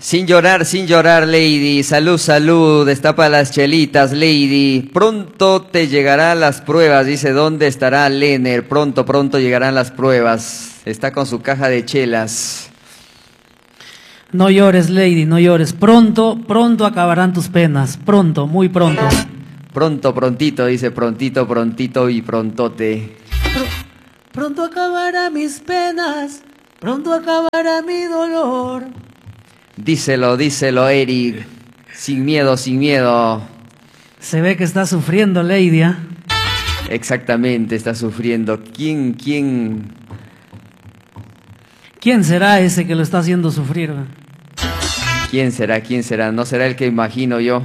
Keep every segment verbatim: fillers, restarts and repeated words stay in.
Sin llorar, sin llorar, Lady. Salud, salud. Destapa las chelitas, Lady. Pronto te llegarán las pruebas. Dice, ¿dónde estará Lener? Pronto, pronto llegarán las pruebas. Está con su caja de chelas. No llores, Lady, no llores. Pronto, pronto acabarán tus penas. Pronto, muy pronto. Pronto, prontito, dice, prontito, prontito y prontote. Pr pronto acabarán mis penas. Pronto acabará mi dolor. Díselo, díselo, Eric. Sin miedo, sin miedo. Se ve que está sufriendo, Lady, ¿eh? Exactamente, está sufriendo. ¿Quién, quién? ¿Quién será ese que lo está haciendo sufrir? ¿Quién será, quién será? ¿No será el que imagino yo?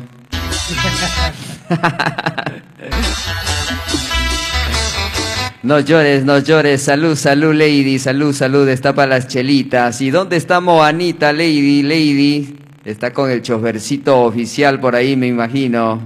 No llores, no llores. Salud, salud, Lady. Salud, salud. Destapa las chelitas. ¿Y dónde está Moanita, Lady? Lady. Está con el chofercito oficial por ahí, me imagino.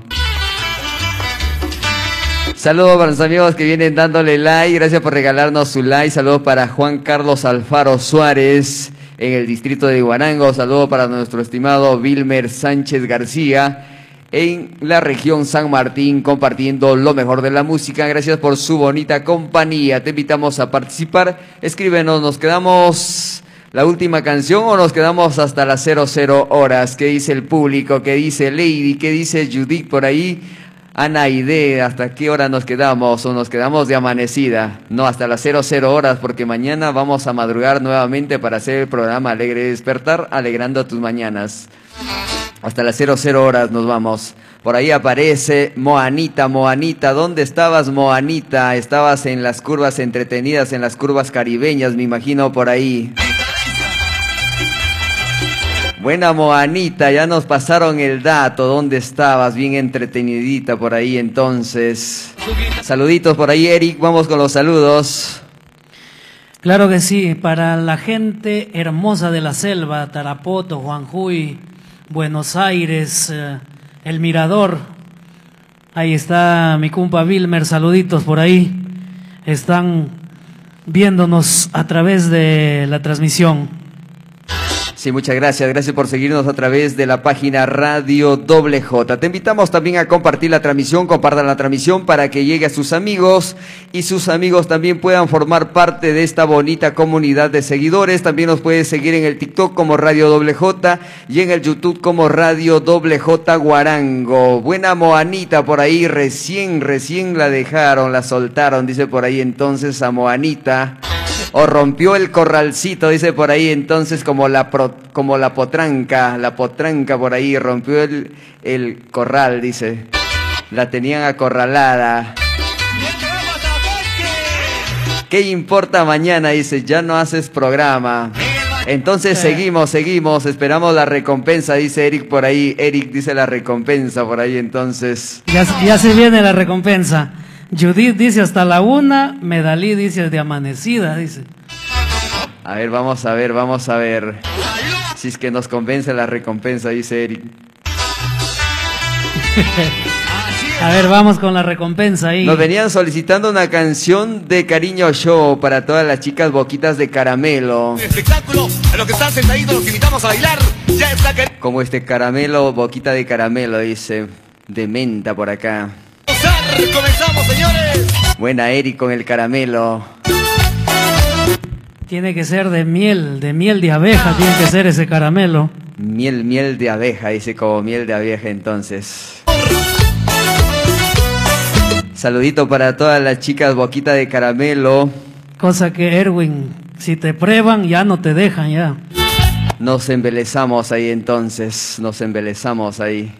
Saludos para los amigos que vienen dándole like. Gracias por regalarnos su like. Saludos para Juan Carlos Alfaro Suárez en el distrito de Huarango. Saludos para nuestro estimado Wilmer Sánchez García en la región San Martín, compartiendo lo mejor de la música. Gracias por su bonita compañía. Te invitamos a participar. Escríbenos, ¿nos quedamos la última canción o nos quedamos hasta las cero cero horas? ¿Qué dice el público? ¿Qué dice Lady? ¿Qué dice Judith por ahí? Anaide, ¿hasta qué hora nos quedamos? ¿O nos quedamos de amanecida? No, hasta las cero cero horas, porque mañana vamos a madrugar nuevamente para hacer el programa Alegre Despertar, alegrando tus mañanas. Hasta las cero cero horas nos vamos. Por ahí aparece Moanita, Moanita. ¿Dónde estabas, Moanita? Estabas en las curvas entretenidas, en las curvas caribeñas, me imagino por ahí. Buena Moanita, ya nos pasaron el dato. ¿Dónde estabas? Bien entretenidita por ahí entonces. Saluditos por ahí, Eric. Vamos con los saludos. Claro que sí. Para la gente hermosa de la selva, Tarapoto, Juanjuy, Buenos Aires, eh, El Mirador. Ahí está mi compa Wilmer, saluditos por ahí. Están viéndonos a través de la transmisión. Sí, muchas gracias. Gracias por seguirnos a través de la página Radio Doble J. Te invitamos también a compartir la transmisión. Compartan la transmisión para que llegue a sus amigos y sus amigos también puedan formar parte de esta bonita comunidad de seguidores. También nos puedes seguir en el TikTok como Radio Doble J y en el YouTube como Radio Doble J Huarango. Buena Moanita por ahí. Recién, recién la dejaron, la soltaron, dice por ahí entonces a Moanita. O rompió el corralcito, dice por ahí entonces, como la pro, como la potranca, la potranca por ahí, rompió el, el corral, dice. La tenían acorralada. ¿Qué importa mañana? Dice, ya no haces programa. Entonces seguimos, seguimos, esperamos la recompensa, dice Eric por ahí. Eric dice la recompensa por ahí entonces. Ya, ya se viene la recompensa. Judith dice hasta la una, Medalí dice de amanecida, dice. A ver, vamos a ver, vamos a ver. Si es que nos convence la recompensa, dice Eric. A ver, vamos con la recompensa ahí. Nos venían solicitando una canción de Cariño Show para todas las chicas boquitas de caramelo. Espectáculo, a los que están sentaditos los invitamos a bailar. Ya está. Como este caramelo, boquita de caramelo, dice. De menta por acá. Comenzamos, señores. Buena Eric con el caramelo. Tiene que ser de miel, de miel de abeja, tiene que ser ese caramelo. Miel, miel de abeja, dice como miel de abeja entonces. Saludito para todas las chicas boquita de caramelo. Cosa que Erwin, si te prueban ya no te dejan ya. Nos embelezamos ahí entonces, nos embelezamos ahí.